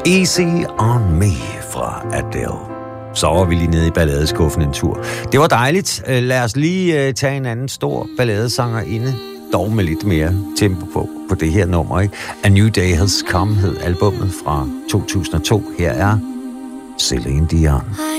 Easy on Me fra Adele. Så var vi lige nede i balladeskuffen en tur. Det var dejligt. Lad os lige tage en anden stor balladesangerinde, dog med lidt mere tempo på det her nummer, ikke? A New Day Has Come hed albummet fra 2002. Her er Celine Dion.